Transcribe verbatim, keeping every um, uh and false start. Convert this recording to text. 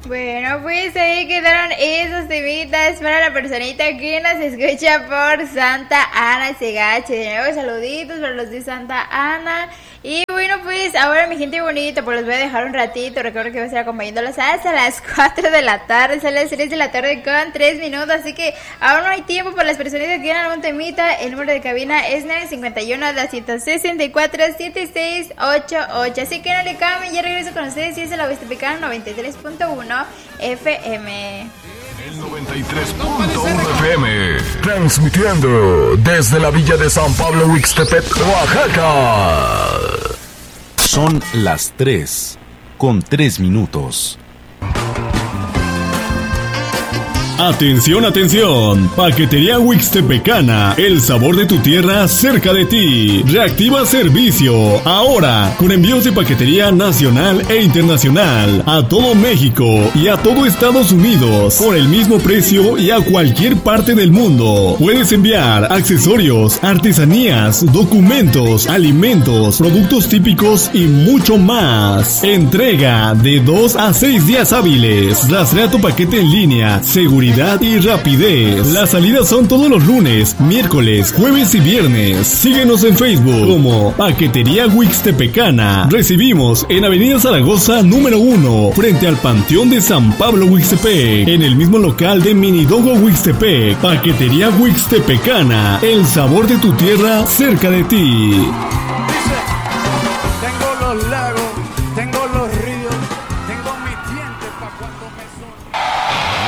Bueno, pues ahí quedaron esos temitas para la personita que nos escucha por Santa Ana Cegache. De nuevo, saluditos para los de Santa Ana. Y bueno, pues ahora mi gente bonita, pues los voy a dejar un ratito. Recuerdo que voy a estar acompañándolos hasta las cuatro de la tarde. Sale a las tres de la tarde con tres minutos. Así que aún no hay tiempo para las personas que quieran algún temita. El número de cabina es nueve cinco uno, dos seis cuatro, siete seis ocho ocho. Así que no le cambien, ya regreso con ustedes. Y es el Huastepecano noventa y tres punto uno F M. El noventa y tres punto uno F M, transmitiendo desde la villa de San Pablo Huixtepec, Oaxaca. Son las tres con tres minutos. Atención, atención, Paquetería Huixtepecana, el sabor de tu tierra cerca de ti. Reactiva servicio, ahora, con envíos de paquetería nacional e internacional, a todo México y a todo Estados Unidos, por el mismo precio y a cualquier parte del mundo. Puedes enviar accesorios, artesanías, documentos, alimentos, productos típicos y mucho más. Entrega de dos a seis días hábiles. Rastrea tu paquete en línea, seguridad y rapidez. Las salidas son todos los lunes, miércoles, jueves y viernes. Síguenos en Facebook como Paquetería Huixtepecana. Recibimos en Avenida Zaragoza número uno, frente al Panteón de San Pablo Huixtepec, en el mismo local de Minidogo Huixtepec. Paquetería Huixtepecana, el sabor de tu tierra cerca de ti.